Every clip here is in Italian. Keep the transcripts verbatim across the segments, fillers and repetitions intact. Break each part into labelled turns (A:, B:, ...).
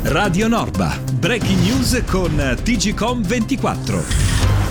A: Radio Norba, breaking news con T G Com ventiquattro.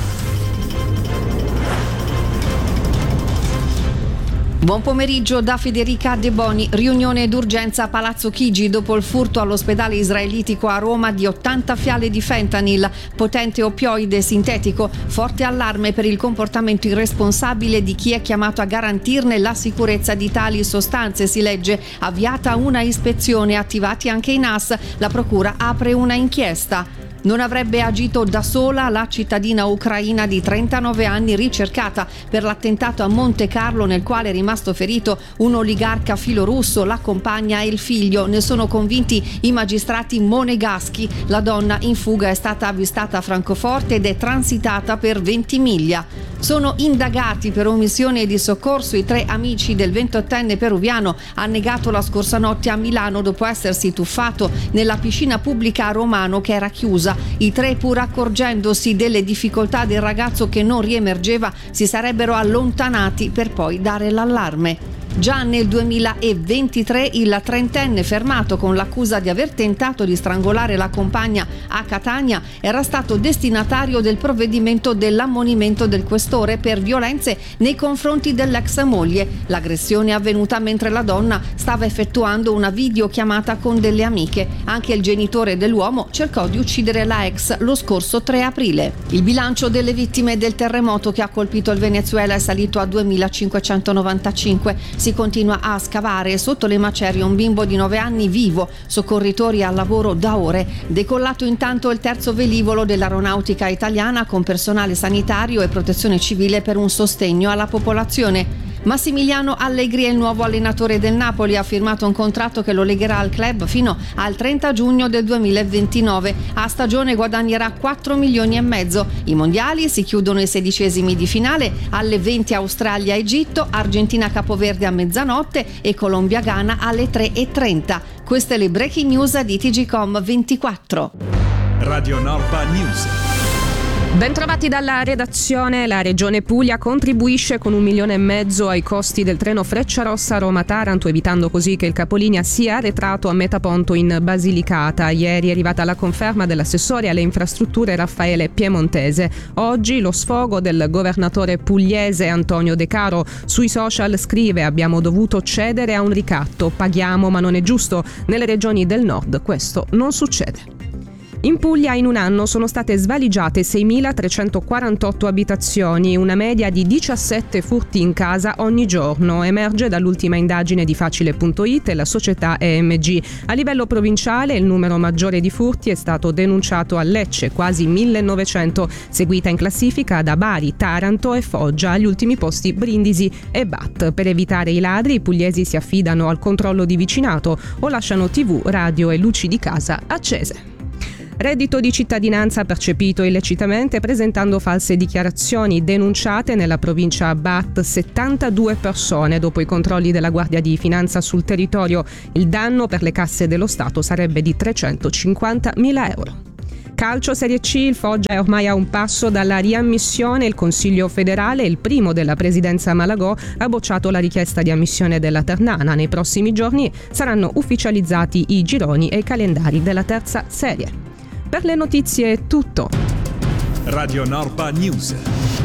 B: Buon pomeriggio da Federica De Boni. Riunione d'urgenza a Palazzo Chigi dopo il furto all'ospedale israelitico a Roma di ottanta fiale di fentanyl, potente opioide sintetico. Forte allarme per il comportamento irresponsabile di chi è chiamato a garantirne la sicurezza di tali sostanze. Si legge: avviata una ispezione, attivati anche i N A S. La procura apre una inchiesta. Non avrebbe agito da sola la cittadina ucraina di trentanove anni ricercata per l'attentato a Monte Carlo, nel quale è rimasto ferito un oligarca filorusso, la compagna e il figlio. Ne sono convinti i magistrati monegaschi. La donna in fuga è stata avvistata a Francoforte ed è transitata per Ventimiglia. Sono indagati per omissione di soccorso i tre amici del ventottenne peruviano annegato la scorsa notte a Milano dopo essersi tuffato nella piscina pubblica a Romano che era chiusa. I tre, pur accorgendosi delle difficoltà del ragazzo che non riemergeva, si sarebbero allontanati per poi dare l'allarme. Già nel duemilaventitré il trentenne, fermato con l'accusa di aver tentato di strangolare la compagna a Catania, era stato destinatario del provvedimento dell'ammonimento del questore per violenze nei confronti dell'ex moglie. L'aggressione è avvenuta mentre la donna stava effettuando una videochiamata con delle amiche. Anche il genitore dell'uomo cercò di uccidere la ex lo scorso tre aprile. Il bilancio delle vittime del terremoto che ha colpito il Venezuela è salito a duemilacinquecentonovantacinque. Si continua a scavare sotto le macerie un bimbo di nove anni vivo, soccorritori al lavoro da ore. Decollato intanto il terzo velivolo dell'aeronautica italiana con personale sanitario e protezione civile per un sostegno alla popolazione. Massimiliano Allegri è il nuovo allenatore del Napoli, ha firmato un contratto che lo legherà al club fino al trenta giugno del duemilaventinove. A stagione guadagnerà quattro milioni e mezzo. I mondiali si chiudono i sedicesimi di finale, alle venti Australia-Egitto, Argentina-Capoverde a mezzanotte e Colombia-Ghana alle tre e trenta. Queste le breaking news di T G Com ventiquattro.
A: Radio Norba News.
C: Bentrovati dalla redazione. La Regione Puglia contribuisce con un milione e mezzo ai costi del treno Frecciarossa Roma-Taranto, evitando così che il capolinea sia arretrato a Metaponto in Basilicata. Ieri è arrivata la conferma dell'assessore alle infrastrutture Raffaele Piemontese. Oggi lo sfogo del governatore pugliese Antonio De Caro. Sui social scrive: abbiamo dovuto cedere a un ricatto, paghiamo ma non è giusto. Nelle regioni del nord questo non succede. In Puglia in un anno sono state svaligiate seimilatrecentoquarantotto abitazioni, una media di diciassette furti in casa ogni giorno. Emerge dall'ultima indagine di Facile punto it e la società E M G. A livello provinciale il numero maggiore di furti è stato denunciato a Lecce, quasi millenovecento, seguita in classifica da Bari, Taranto e Foggia, agli ultimi posti Brindisi e Bat. Per evitare i ladri, i pugliesi si affidano al controllo di vicinato o lasciano tivù, radio e luci di casa accese. Reddito di cittadinanza percepito illecitamente presentando false dichiarazioni, denunciate nella provincia Bat settantadue persone dopo i controlli della Guardia di Finanza sul territorio. Il danno per le casse dello Stato sarebbe di trecentocinquantamila euro. Calcio Serie C, il Foggia è ormai a un passo dalla riammissione. Il Consiglio federale, il primo della presidenza Malagò, ha bocciato la richiesta di ammissione della Ternana. Nei prossimi giorni saranno ufficializzati i gironi e i calendari della terza serie. Per le notizie è tutto.
A: Radio Norba News.